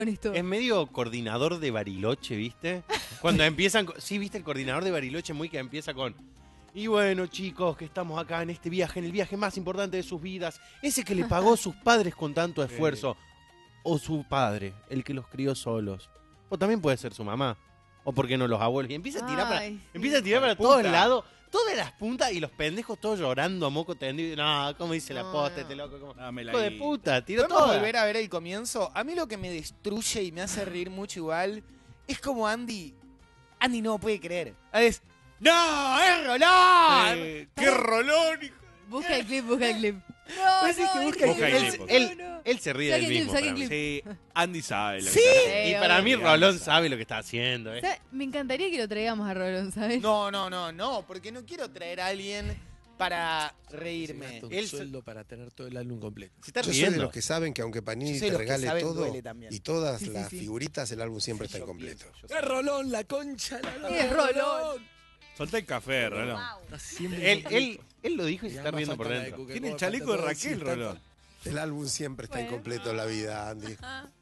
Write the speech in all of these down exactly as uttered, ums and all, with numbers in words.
Esto. Es medio coordinador de Bariloche, ¿viste? Cuando empiezan... Sí, ¿viste? El coordinador de Bariloche muy que empieza con... Y bueno, chicos, que estamos acá en este viaje, en el viaje más importante de sus vidas. Ese que le pagó sus padres con tanto esfuerzo. O su padre, el que los crió solos. O también puede ser su mamá. O porque no los abuelos. Y empieza a tirar para, Ay, sí. empieza a tirar para Puta. todos lados. Todas las puntas y los pendejos todos llorando a moco tendido. No, ¿cómo dice la No, posta no. este loco? ¿Cómo? Dame la Hijo de guita. puta, tiró ¿Podemos todo. volver a ver el comienzo? A mí lo que me destruye y me hace reír mucho igual es como Andy... Andy no puede creer. Es... ¡No! ¡Es Rolón! Eh, ¡Qué rolón, hijo! Busca el clip, busca el clip. No, Pues sí, que no, busca es el que- clip. no, Él, no. él se ríe Saque del clip, mismo. saque para mí. clip. Sí, Andy sabe lo ¿Sí? que está Y Sí, para mí obvio. Rolón sabe lo que está haciendo. O ¿eh? sea, me encantaría que lo traigamos a Rolón, ¿sabes? No, no, no, no, porque no quiero traer a alguien para Se reírme. gasta un Él se- sueldo para tener todo el álbum completo. Se está Yo soy de riendo. los que saben que aunque Yo Panini soy de te los que regale saben, todo duele también. y todas Sí, sí, las sí. figuritas, el álbum siempre Sí, está yo incompleto. pienso, yo ¡Es Rolón, la concha! La Es Rolón. Soltá el café, Rolón. Está siempre Él, él, incompleto. él lo dijo y Y se está además riendo por falta la de dentro. Coca-Cola, Tiene el falta chaleco de todo, Raquel, sí, está Rolón. El álbum siempre está Bueno. incompleto en la vida, Andy.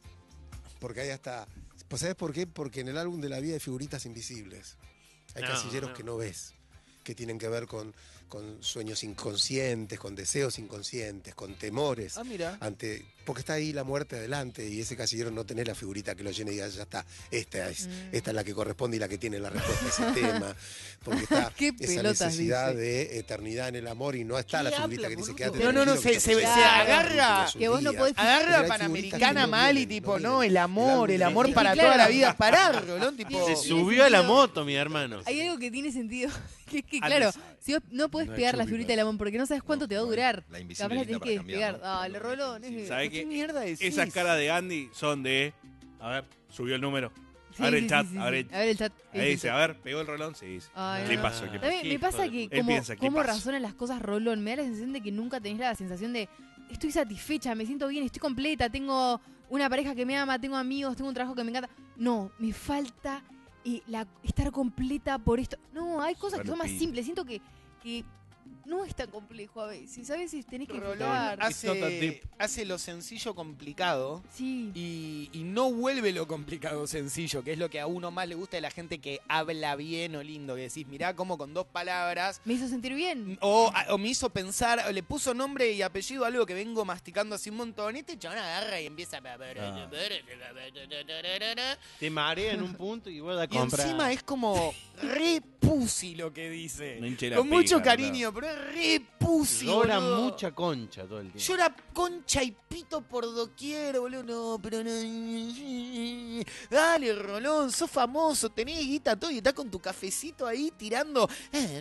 Porque ahí hasta... Pues ¿sabes por qué? Porque en el álbum de la vida hay figuritas invisibles. Hay No, casilleros no. que no ves, que tienen que ver con, con sueños inconscientes, con deseos inconscientes, con temores. Ah, mira. Ante, porque está ahí la muerte adelante y ese casillero no tenés la figurita que lo llene y diga, ya está, esta es, Mm. esta es la que corresponde y la que tiene la respuesta a ese tema. Porque está ¿Qué esa pelotas necesidad dice? de eternidad en el amor y no está la ¿Qué figurita habla, que dice boludo? quédate No, no, no, tranquilo, se- que se- esto se pasará agarra- en sus que vos no días. podés- Pero Agarra hay Panamericana figuritas que no mal y vienen, tipo, no no, vienen. el amor, El el álbum amor de- para Sí, claro. toda la vida es parar, Rolón, tipo... Se Tiene subió a la sentido. moto, mi hermano. Hay algo que tiene sentido. Que es que, Andy claro, sabe. si vos no podés No es pegar la chupi, figurita pero- del amor porque no sabes cuánto No, te va a bueno, durar. la invisible Capaz la linda tenés que para cambiar, despegar. ¿no? Dale, Pero Rolón. la es- ¿Sabés ¿Qué qué? mierda decís? Esas caras de Andy son de... A ver, subió el número. Sí, abre sí, el chat, sí, sí, abre sí. el- A ver el chat. ¿Qué Ahí dice dice, el a chat? ver, pegó el Rolón, sí. dice. Ay, ¿Qué no. pasó? ¿Qué pasó? También me Hijo pasa de que puta. Él como, piensa, ¿qué como pasó? razonan las cosas Rolón, me da la sensación de que nunca tenés la sensación de estoy satisfecha, me siento bien, estoy completa, tengo una pareja que me ama, tengo amigos, tengo un trabajo que me encanta. No, me falta eh, la, estar completa por esto. No, hay cosas que son más Bueno, pi. simples. Siento que, que no es tan complejo a veces. A veces tenés que Rolón disfrutar. It's not that hace, deep. hace lo sencillo complicado Sí. y, y no vuelve lo complicado sencillo, que es lo que a uno más le gusta de la gente que habla bien o lindo, que decís, mirá cómo con dos palabras, Me hizo sentir bien. o, o me hizo pensar, o le puso nombre y apellido a algo que vengo masticando así un montón, y este chabón agarra y empieza a... Te marea en un punto y vuelve a Y comprar. encima es como re pussy lo que dice. No hinche la Con mucho pija, cariño, pero es re pussy, Llora boludo. mucha concha todo el tiempo. Llora concha y pito por doquier, boludo. No, pero no. Dale, Rolón, sos famoso, tenés guita todo y estás con tu cafecito ahí tirando.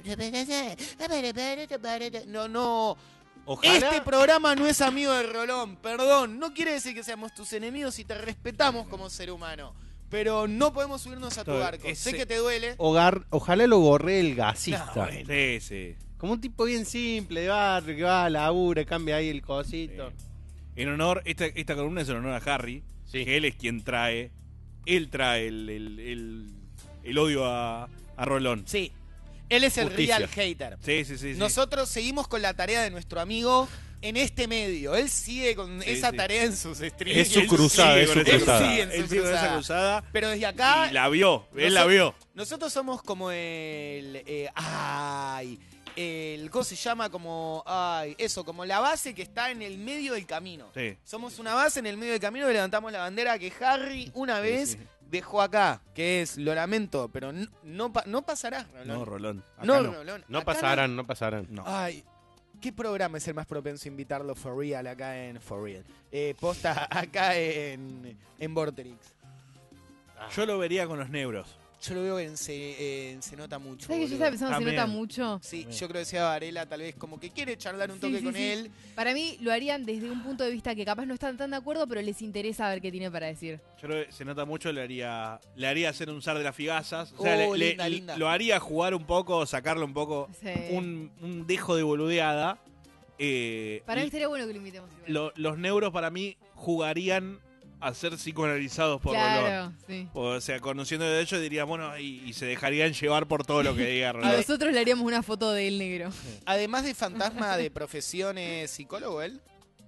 No, no. Ojalá, Este programa no es amigo de Rolón, perdón. No quiere decir que seamos tus enemigos y te respetamos como ser humano. Pero no podemos subirnos a tu Todo barco. ese- Sé que te duele. hogar, ojalá lo gorre el gasista. No, bueno. Sí, sí. Como un tipo bien simple, de barrio, que va, labura, cambia ahí el cosito. Sí. En honor, esta, esta columna es en honor a Harry, Sí. que él es quien trae, él trae el, el, el, el odio a, a Rolón. Sí. Él es el Justicia. real hater. Sí, sí, sí. sí. Nosotros seguimos con la tarea de nuestro amigo en este medio. Él sigue con Sí, esa sí. tarea en sus streams. Es su Él cruzada, sigue es con su esa Él cruzada. sigue en Él su sigue con esa cruzada. cruzada Pero desde acá, y la vio, él la Nosotros- vio. nosotros somos como el... eh, ay, el... ¿Cómo se llama? Como... Ay, eso, como la base que está en el medio del camino. Sí. Somos una base en el medio del camino y levantamos la bandera que Harry una vez sí. dejó acá, que es, lo lamento, pero no, no, pa- no pasará, Rolón. No, Rolón. Acá No, no. Rolón. No Acá pasarán, no pasarán. No. Ay, ¿qué programa es el más propenso a invitarlo for real acá en For Real? Eh, posta acá en, en Vorterix. Yo lo vería con los neuros. Yo lo veo en Se, en se Nota Mucho. ¿Sabes que yo boludo. estaba pensando, se También. nota mucho? Sí, yo creo que sea Varela tal vez como que quiere charlar un Sí, toque sí, con sí. él. Para mí lo harían desde un punto de vista que capaz no están tan de acuerdo, pero les interesa ver qué tiene para decir. Yo creo que se nota mucho, le haría le haría hacer un zar de las figazas. O sea, Oh, le- le- linda, linda. lo haría jugar un poco, sacarle un poco, Sí. un, un dejo de boludeada. Eh, Para y mí sería bueno que lo invitemos. igual. lo- los neuros para mí jugarían a ser psicoanalizados por Rolón. Claro, sí. O sea, conociendo de ellos diría, bueno, y, y se dejarían llevar por todo lo que diga Y Rolón. nosotros le haríamos una foto del negro. Además de fantasma de profesión, ¿es psicólogo él?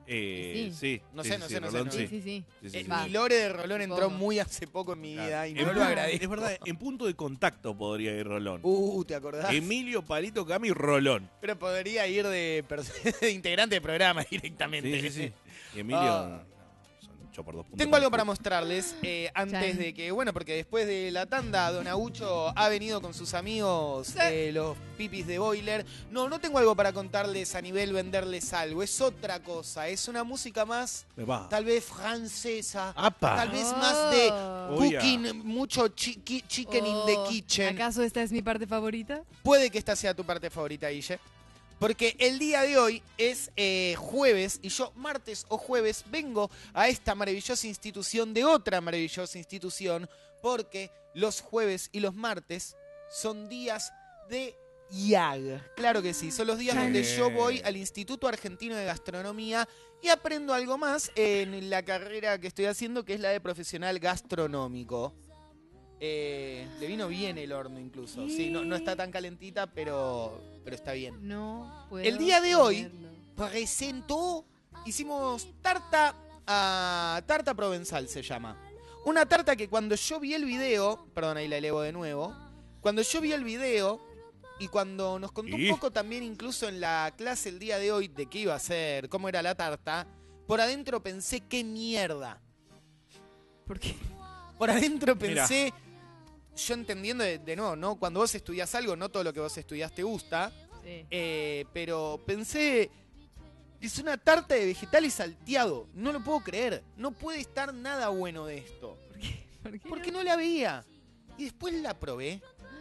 Eh, Sí. sí. No sí, sé, sí, no sí, sé, no sé, Rolón, no Sí, sí. sí, sí. Sí, sí, Eh, sí. Va. mi lore de Rolón entró Poco. muy hace poco en mi Claro. vida y En no lo punto- agradezco. Es verdad, en punto de contacto podría ir Rolón. Uh, ¿te acordás? Emilio Palito Cami Rolón. Pero podría ir de, pers- de integrante de programa Sí, directamente. sí, sí. Y Emilio Ah. son ocho por dos puntos. Tengo algo para mostrarles eh, antes Chan. de que, bueno, porque después de la tanda, Don Agucho ha venido con sus amigos, eh, los pipis de Boiler. No, no tengo algo para contarles a nivel venderles algo, es otra cosa, es una música más, Me va. tal vez francesa, ¡Apa! tal vez más de Oh. Uy, cooking, mucho chiqui- chicken in the Oh, kitchen. ¿Acaso esta es mi parte favorita? Puede que esta sea tu parte favorita, Guille. Porque el día de hoy es eh, jueves y yo martes o jueves vengo a esta maravillosa institución de otra maravillosa institución porque los jueves y los martes son días de I A G. Claro que sí, son los días Chan. donde yo voy al Instituto Argentino de Gastronomía y aprendo algo más en la carrera que estoy haciendo que es la de profesional gastronómico. Eh, le vino bien el horno incluso. Sí, no, no está tan calentita, pero, pero está bien. No puedo. El día de hoy- creerlo. Presentó, hicimos tarta a tarta provenzal se llama. Una tarta que cuando yo vi el video, perdón, ahí la elevo de nuevo. Cuando yo vi el video y cuando nos contó Y- un poco también incluso en la clase el día de hoy de qué iba a ser, cómo era la tarta, por adentro pensé qué mierda. ¿Por qué? Por adentro Mira. pensé, yo entendiendo de, de nuevo, ¿no? Cuando vos estudias algo, no todo lo que vos estudiás te gusta, Sí. eh, pero pensé, es una tarta de vegetales salteado, no lo puedo creer, no puede estar nada bueno de esto, ¿Por qué? porque no la veía. Y después la probé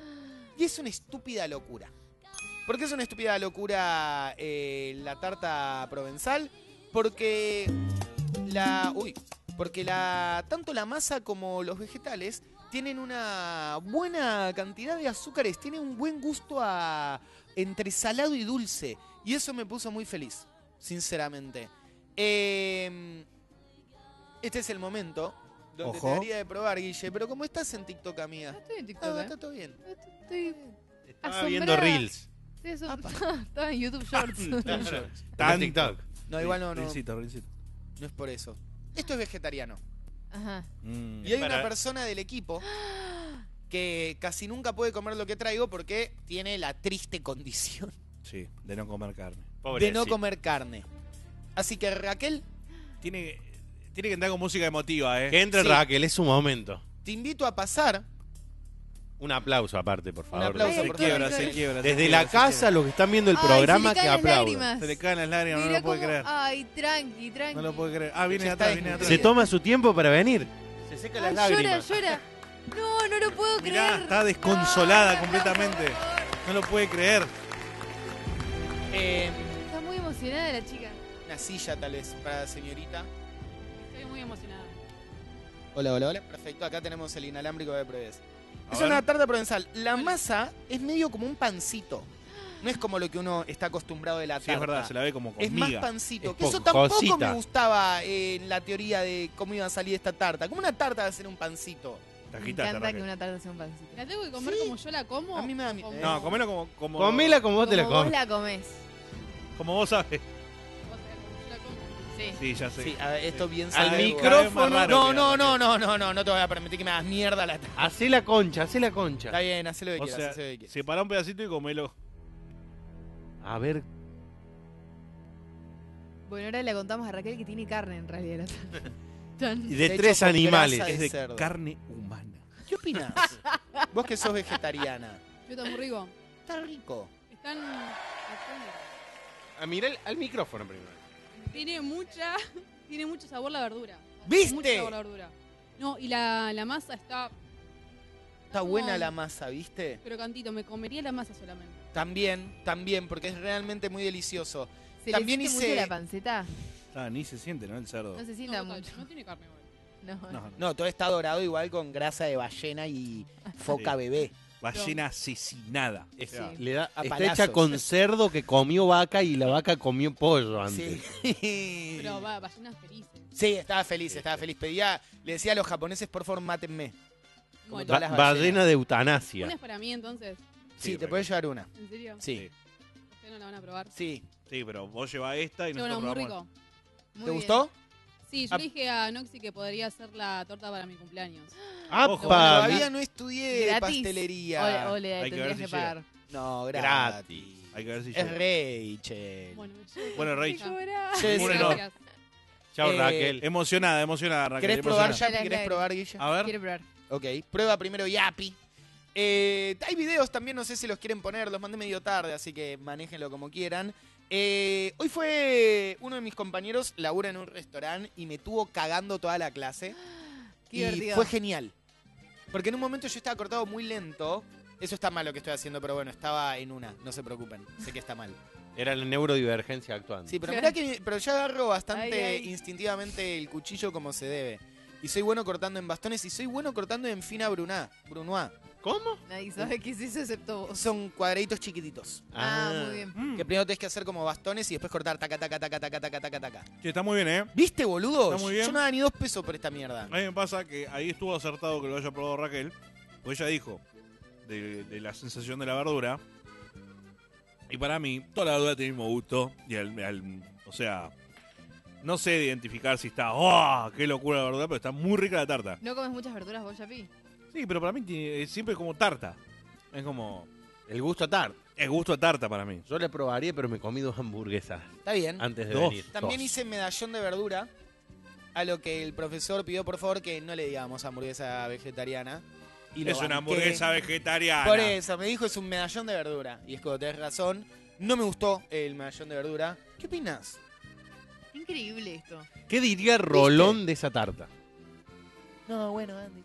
y es una estúpida locura. ¿Por qué es una estúpida locura eh, la tarta provenzal? Porque la... Uy, porque la tanto la masa como los vegetales tienen una buena cantidad de azúcares, tienen un buen gusto a entre salado y dulce. Y eso me puso muy feliz, sinceramente. Eh, este es el momento donde Ojo. te daría de probar, Guille. Pero como estás en TikTok, amiga. No estoy en Ah, TikTok, ¿eh? está todo bien. Estoy Estaba viendo asombrada. Reels. Estoy asom- Estaba en YouTube Shorts. Tan TikTok. No, igual no, no, Rincito, rincito. no es por eso. Esto es vegetariano. Ajá. Mm. Y hay Para- una persona del equipo que casi nunca puede comer lo que traigo porque tiene la triste condición Sí, de no comer carne. de no Pobrecito. comer carne. Así que Raquel, Tiene, tiene que entrar con música emotiva, ¿eh? Que entre Sí. Raquel, es su momento. te invito a pasar. Un aplauso aparte, por favor. aplauso, Ay, Se por quiebra, favor. se quiebra. se Desde quiebra, la se casa, quiebra. los que están viendo el Ay, programa, se le que caen las aplaudan. lágrimas. Se le caen las lágrimas, no Mira lo puede cómo- creer. Ay, tranqui, tranqui. No lo puede creer. Ah, viene de Ya atrás, está viene de atrás. Se toma su tiempo para venir. Se seca las Ay, lágrimas. llora, llora. No, no lo puedo Mirá, creer. está desconsolada No, no, completamente. por favor. No lo puede creer. eh, Está muy emocionada la chica. una silla tal vez para la señorita. Estoy muy emocionada. Hola, hola, hola. Perfecto, acá tenemos el inalámbrico de pruebas. A Es ver. una tarta provenzal. La masa es medio como un pancito. No es como lo que uno está acostumbrado de la Sí, tarta. es verdad, se la ve como con Es más miga. pancito. Es Que eso tampoco esponjosita. me gustaba en la teoría de cómo iba a salir esta tarta. Como una tarta va a ser un pancito. Te Me agitaste, encanta Raquel. que una tarta sea un pancito. ¿La tengo que comer Sí. como yo la como? A mí me da mi- Como- No, comelo como, como, Comela como vos te la Como vos comes. la comés. como vos sabes. O sea, como yo la como. Sí. Sí, ya sé. Sí, a ver, esto bien Al sabe. micrófono. Cada vez más No, raro no, queda, no, Raquel. no, no, no, no te voy a permitir que me hagas mierda la tarta. Hacé la concha, hacé la Está concha. bien, haz lo que O quieras, sea, haz lo que quieras. separa un pedacito y comelo. A ver, Bueno, ahora le contamos a Raquel que tiene carne en realidad la tarta. Chan. de hecho tres con animales. grasa Es de de cerdo. carne humana. ¿Qué opinas? Vos que sos vegetariana. Yo está muy rico. Está rico. Están. A mirar al micrófono primero. Tiene mucha. Tiene mucho sabor la verdura. ¿Viste? Mucho sabor la verdura. No, y la, la masa está Está buena la masa, ¿viste? crocantito. Me comería la masa solamente. También, también, porque es realmente muy delicioso. ¿Se También le siente hice- mucho la panceta? Ah, ni se siente, ¿no? El cerdo. No se sienta No, total, mucho. no tiene carne igual. No, No, no. No, todo está dorado igual con grasa de ballena y foca Sí. bebé. Ballena asesinada. Es- O sea, le da, A está palazos. hecha con cerdo que comió vaca y la vaca comió pollo antes. Sí. Pero va, ballenas felices. Sí, estaba feliz, estaba feliz. Pedía, le decía a los japoneses, por favor, mátenme. Como Bueno, todas Ba- las ballenas. ballena de eutanasia. una es para mí entonces. Sí, Sí, te re- puedes llevar una. ¿En serio? Sí, Ustedes no la van a probar. sí. Sí, pero vos llevas esta y Pero nosotros bueno, muy probamos- rico. Muy ¿Te bien. gustó? Sí, yo Ah. le dije a Noxy que podría hacer la torta para mi cumpleaños. Ojo. ¡Apa! Todavía no estudié Gratis. pastelería. Ole, ole, Hay que tendrías ver que, si llega. pagar. No, Gratis. gratis. Hay que ver si Es llega. Rachel. Bueno, yo- Bueno, Rachel. Ya. Che, Bueno, sí, no. Gracias. Chao, Eh, Raquel. Emocionada, emocionada, Raquel. ¿Querés probar, emocionada. Yapi? ¿Querés Dale, probar, Guilla? A ver. Quiero probar. Ok, prueba primero Yapi. Eh, hay videos también, no sé si los quieren poner, los mandé medio tarde, así que manéjenlo como quieran. Eh, hoy fue uno de mis compañeros, labura en un restaurante y me tuvo cagando toda la clase. Qué y divertido. fue genial. Porque en un momento yo estaba cortado muy lento. Eso está mal lo que estoy haciendo, pero bueno, estaba en una, no se preocupen, sé que está mal. Era la neurodivergencia actuando. Sí, pero mirá que pero yo agarro bastante Ay, ay. instintivamente el cuchillo como se debe. Y soy bueno cortando en bastones y soy bueno cortando en fina bruná, brunois. ¿Cómo? Nadie sabe qué es eso excepto vos. Son cuadraditos chiquititos. Ah, muy bien. Mm. Que primero tenés que hacer como bastones y después cortar taca, taca, taca, taca, taca, taca, taca. Che, está muy bien, ¿eh? ¿Viste, boludo? Está muy bien. Yo no daba ni dos pesos por esta mierda. A mí me pasa que ahí estuvo acertado que lo haya probado Raquel, porque ella dijo de, de la sensación de la verdura. Y para mí, toda la verdura tiene el mismo gusto. Y al, al- o sea, no sé identificar si está, ¡oh! ¡Qué locura la verdura! Pero está muy rica la tarta. ¿No comes muchas verduras vos, Yapi? Sí, pero para mí tiene- es siempre como tarta. Es como. El gusto a tart. Es gusto a tarta para mí. Yo le probaría, pero me comí dos hamburguesas Está bien. antes de Dos. venir. También Dos. hice medallón de verdura. A lo que el profesor pidió, por favor, que no le digamos hamburguesa vegetariana. Y lo Es una banqué. hamburguesa vegetariana. Por eso, me dijo es un medallón de verdura. Y es como tenés razón. No me gustó el medallón de verdura. ¿Qué opinas? Increíble esto. ¿Qué diría Rolón de esa tarta? No, bueno, Andy.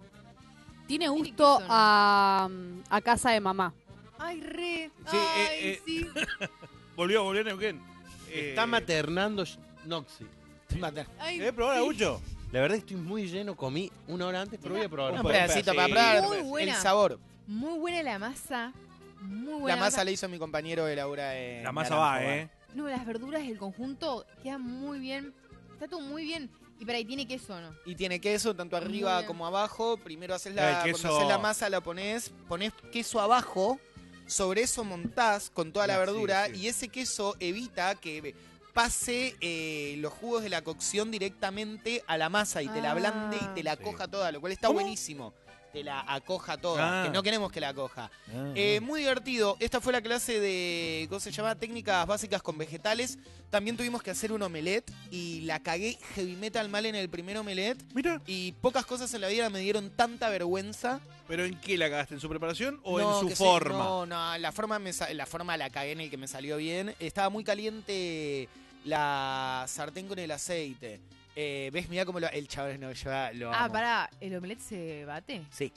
Tiene Tiene gusto queso, ¿no? a, a casa de mamá. Ay, re. Sí, Ay, eh, eh. sí. Volvió, volvió Neuquén. Eh, Está maternando Noxy. Ay, ¿Querés probar, sí. Agucho? La verdad estoy muy lleno, comí una hora antes, pero voy a probar Un un Un poco. pedacito para sí. probar Muy el buena. sabor. Muy buena la masa. Muy La buena masa la hizo mi compañero de Laura en La masa Naranjo va, Bar. ¿eh? No, las verduras del conjunto quedan muy bien. Está todo muy bien. Y para ahí tiene queso, ¿no? Y tiene queso tanto Muy arriba bien. como abajo. Primero haces la, El cuando queso- haces la masa la pones, pones queso abajo, sobre eso montás con toda la Ah, sí, verdura sí. y ese queso evita que pase eh, los jugos de la cocción directamente a la masa y te la ablande y te la Sí. acoja toda, lo cual está ¿Cómo? buenísimo. Te la acoja toda, Ah. que no queremos que la acoja. Ah, Eh, muy divertido. Esta fue la clase de, ¿cómo se llama? Técnicas básicas con vegetales. También tuvimos que hacer un omelette y la cagué heavy metal mal en el primer omelette. Mira, Y pocas cosas en la vida me dieron tanta vergüenza. ¿pero en qué la cagaste? ¿En su preparación o No, en su que sí, forma? no, no, la forma, me sa- la forma la cagué en el que me salió bien. Estaba muy caliente la sartén con el aceite. Eh, ¿Ves? Mirá cómo lo, el chaval no, yo lo Ah, amo. pará. ¿El omelette se bate? Sí,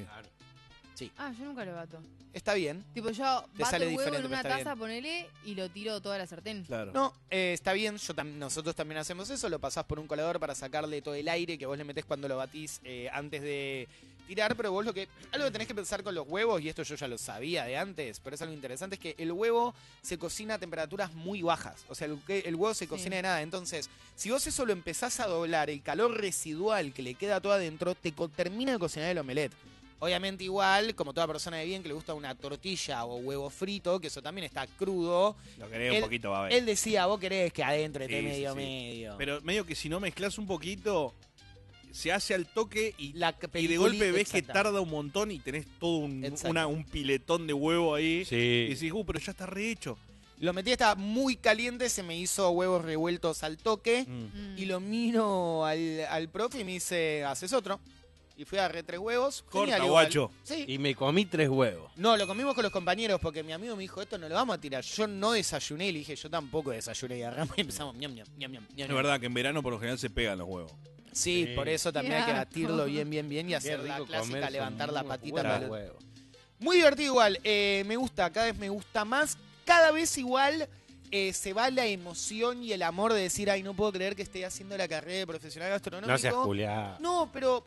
Sí. Ah, yo nunca lo bato. está bien. Tipo, yo Te bato sale el huevo diferente, en una pero está taza, ponele, y lo tiro toda la sartén. Claro. No, eh, está bien. Yo tam- nosotros también hacemos eso. Lo pasás por un colador para sacarle todo el aire que vos le metés cuando lo batís eh, antes de tirar. Pero vos lo que algo que tenés que pensar con los huevos, y esto yo ya lo sabía de antes, pero es algo interesante, es que el huevo se cocina a temperaturas muy bajas. O sea, el, que- el huevo se cocina de nada. Entonces, si vos eso lo empezás a doblar, el calor residual que le queda todo adentro, te co- termina de cocinar el omelette. Obviamente igual, como toda persona de bien que le gusta una tortilla o huevo frito, que eso también está crudo, Lo querés Él- un poquito, va a ver. él decía, vos querés que adentro esté Sí, sí, medio sí. medio. Pero medio que si no mezclas un poquito, se hace al toque y, La y de película- golpe ves que exacta. tarda un montón y tenés todo un, Exacto. una- un piletón de huevo ahí. Y Sí. decís, uh, pero ya está rehecho. Lo metí, estaba muy caliente, se me hizo huevos revueltos al toque. Mm. Mm. Y lo miro al, al profe y me dice, ¿haces otro? Y fui a agarré tres huevos. Corta, Genial igual. guacho. Sí. Y me comí tres huevos. No, lo comimos con los compañeros porque mi amigo me dijo, esto no lo vamos a tirar. Yo no desayuné y le dije, yo tampoco desayuné. Y agarramos y empezamos, ñam, ñam, ñam, ñam, ñam. Es verdad que en verano por lo general se pegan los huevos. Sí, Sí. por eso también hay que Qué batirlo asco. bien, bien, bien y Qué hacer la rico clásica, comerse levantar la unos patita. buenos para- huevos. Muy divertido igual, eh, me gusta, cada vez me gusta más. Cada vez igual eh, se va la emoción y el amor de decir, ay, no puedo creer que esté haciendo la carrera de profesional gastronómico. No seas Julián. No, pero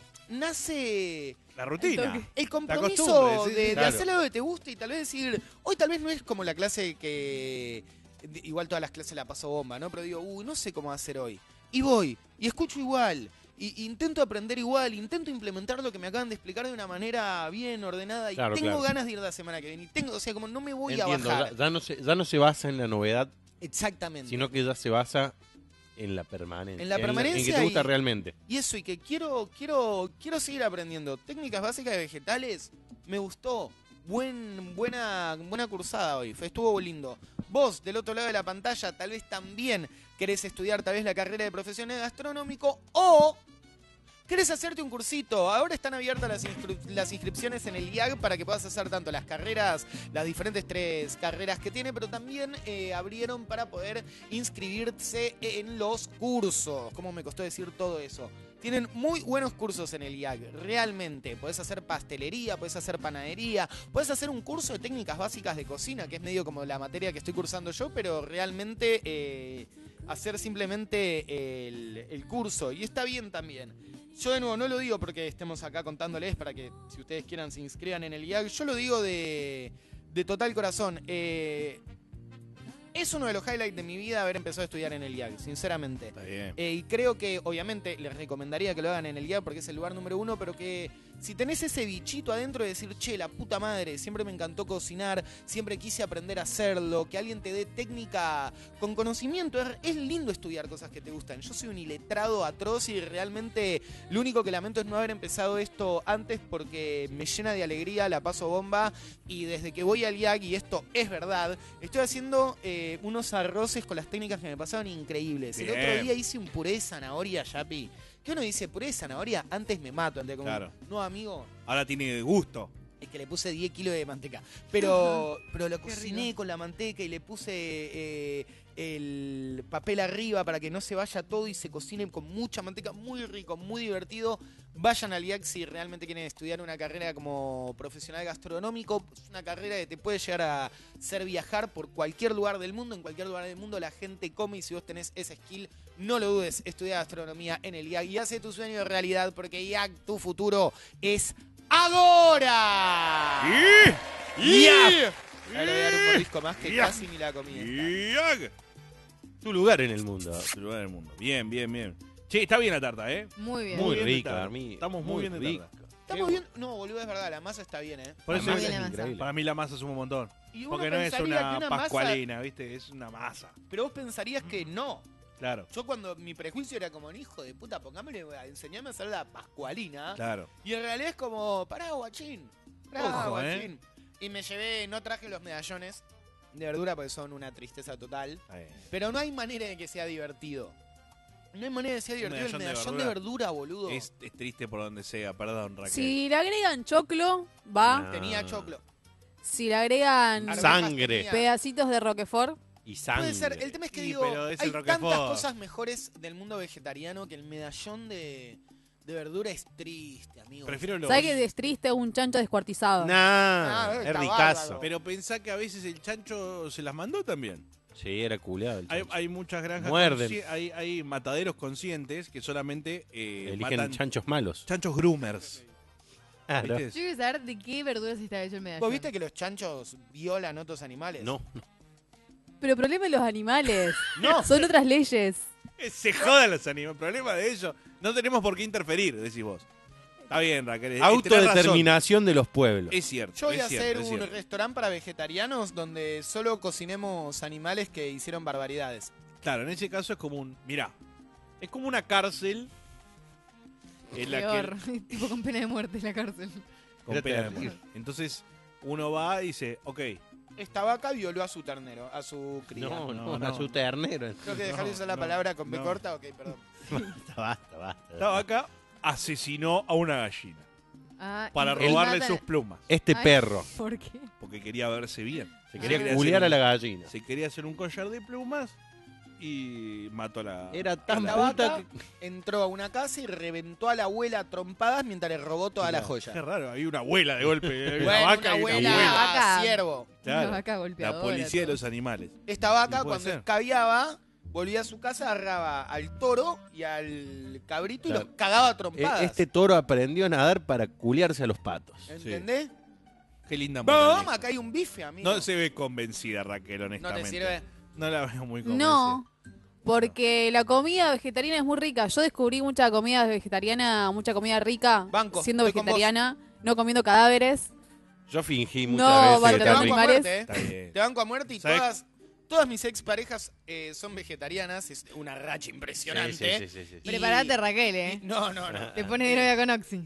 nace La rutina. el compromiso costumbre, sí, de, sí, de claro. hacer algo que te guste y tal vez decir, hoy tal vez no es como la clase que, de- igual todas las clases la paso bomba, ¿no? Pero digo, uy, no sé cómo hacer hoy. Y voy, y escucho igual, y, y intento aprender igual, intento implementar lo que me acaban de explicar de una manera bien ordenada y Claro, tengo claro. ganas de ir la semana que viene. Y tengo, o sea, como no me voy Entiendo, a ya, bajar. ya no se, ya no se basa en la novedad, Exactamente. sino que ya se basa en la permanencia. En la En, permanencia que te gusta y- realmente. Y eso, y que quiero, quiero, quiero seguir aprendiendo. Técnicas básicas de vegetales, me gustó. Buen, buena, buena cursada hoy, fue- estuvo lindo. Vos, del otro lado de la pantalla, tal vez también querés estudiar tal vez la carrera de profesional gastronómico o querés hacerte un cursito. Ahora están abiertas las, inscri- las inscripciones en el I A G para que puedas hacer tanto las carreras, las diferentes tres carreras que tiene, pero también eh, abrieron para poder inscribirse en los cursos. ¿Cómo me costó decir todo eso? Tienen muy buenos cursos en el I A G, realmente. Podés hacer pastelería, podés hacer panadería, podés hacer un curso de técnicas básicas de cocina, que es medio como la materia que estoy cursando yo, pero realmente eh, hacer simplemente el, el curso. Y está bien también. Yo de nuevo no lo digo porque estemos acá contándoles para que si ustedes quieran se inscriban en el I A G. Yo lo digo de, de total corazón. Eh, es uno de los highlights de mi vida haber empezado a estudiar en el I A G, sinceramente. Está bien. Eh, y creo que, obviamente, les recomendaría que lo hagan en el I A G porque es el lugar número uno, pero que si tenés ese bichito adentro de decir, che, la puta madre, siempre me encantó cocinar, siempre quise aprender a hacerlo, que alguien te dé técnica con conocimiento, es, es lindo estudiar cosas que te gustan. Yo soy un iletrado atroz y realmente lo único que lamento es no haber empezado esto antes porque me llena de alegría, la paso bomba y desde que voy al I A G, y esto es verdad, estoy haciendo eh, unos arroces con las técnicas que me pasaron increíbles. El Bien. otro día hice un puré de zanahoria, Yapi. ¿Qué uno dice? Puré de zanahoria, antes me mato. Antes como, Claro. no, amigo, Ahora tiene gusto. es que le puse diez kilos de manteca. Pero, pero lo Qué cociné rico. con la manteca y le puse eh, el papel arriba para que no se vaya todo y se cocine con mucha manteca. Muy rico, muy divertido. Vayan al I A G si realmente quieren estudiar una carrera como profesional gastronómico. Es una carrera que te puede llegar a hacer viajar por cualquier lugar del mundo. En cualquier lugar del mundo la gente come y si vos tenés ese skill, no lo dudes. Estudia gastronomía en el I A G y hace tu sueño realidad porque I A G, tu futuro, es ahora. ¡Y! ¡Ya! Ahora le voy a dar un mordisco más que Ya. casi ni la comí. esta. ¡Y! ¡Ag! Tu lugar en el mundo. Tu lugar del mundo. Bien, bien, bien. Che, está bien la tarta, ¿eh? Muy bien. Muy bien de rica, tarta. Armi. Estamos muy bien de rica. tarta. Estamos bien. No, boludo, es verdad, la masa está bien, ¿eh? Por La eso masa bien es avanzada. increíble. para mí la masa suma un montón. Y uno Porque no es pensaría una, que una masa- pascualina, ¿viste? Es una masa. Pero vos pensarías que no. Claro, Yo cuando mi prejuicio era como un hijo de puta, pongámosle, enseñame a hacer la pascualina. claro. Y en realidad es como, pará, guachín. Pará, Ojo, guachín. Y me llevé, no traje los medallones de verdura porque son una tristeza total. Está bien. Pero no hay manera de que sea divertido. No hay manera de que sea Un divertido el medallón de medallón de verdura, boludo. Es, es triste por donde sea, perdón, Raquel. Si le agregan choclo, va. No. Tenía choclo. Si le agregan Arvejas Sangre. tenía. pedacitos de Roquefort, Y sangre. Puede ser. El tema es que Y, digo, pero es hay el tantas Roquefort. cosas mejores del mundo vegetariano que el medallón de, de verdura es triste, amigo. Prefiero los... ¿sabes que es triste un chancho descuartizado? Nah, Ah, es está ricazo. bárbaro. Pero pensá que a veces el chancho se las mandó también. Sí, era culeado el Hay, chancho. hay muchas granjas, Muerden. consci- hay, hay mataderos conscientes que solamente eh, Eligen matan chanchos malos. chanchos groomers. Claro. ¿viste? Yo quiero saber de qué verduras está hecho el medallón. ¿Vos viste que los chanchos violan otros animales? No, Pero el problema de los animales. No. Son otras leyes. Eh, Se jodan los animales. El problema de ellos, no tenemos por qué interferir, decís vos. Está bien, Raquel. eh, tenés autodeterminación de los pueblos. razón. Es cierto. Yo voy es a cierto, hacer es un cierto. restaurante para vegetarianos donde solo cocinemos animales que hicieron barbaridades. Claro, en ese caso es como un... Mirá, es como una cárcel en la Peor. que... Tipo con pena de muerte en la cárcel. Con Era pena de terrible. muerte. Entonces, uno va y dice, ok, Esta vaca violó a su ternero, a su cría. No, no, no, no. a su ternero. Creo que dejar de No, usar la no, palabra con B no. corta, ok, perdón. Basta, basta, basta. esta vaca asesinó a una gallina Ah, para y- y robarle matan- sus plumas. Este Ay, perro ¿Por qué? Porque quería verse bien. se Ah. quería Quería culiar hacer a un- la gallina. Se quería hacer un collar de plumas y mató a la... Era tan La puta vaca que... entró a una casa y reventó a la abuela a trompadas mientras le robó toda la Qué joya. raro, hay una abuela de golpe. Hay una Bueno, vaca una y una abuela, abuela. Vaca. siervo. Claro, Una vaca golpeadora. La policía de todo. los animales. Esta vaca, No puede cuando ser. escabiaba, volvía a su casa, agarraba al toro y al cabrito y Claro. los cagaba a E- trompadas. Este toro aprendió a nadar para culiarse a los patos. ¿Entendés? Qué linda Vamos, moraleja. acá hay un bife, amigo. No se ve convencida, Raquel, ¿No honestamente. te sirve? No la veo muy convencida. No, porque la comida vegetariana es muy rica. Yo descubrí mucha comida vegetariana, mucha comida rica Banco, siendo estoy con vegetariana, no comiendo cadáveres. Yo fingí muchas No, veces vale, que los Te banco también- a animales. muerte, ¿eh? Está bien. Te banco a muerte y ¿Sabes? todas, Todas mis exparejas eh, son vegetarianas, es una racha impresionante. Sí, sí, sí, sí, sí. Y- Preparate, Raquel, ¿eh? y- no, no, no. Te pone de novia con Oxy.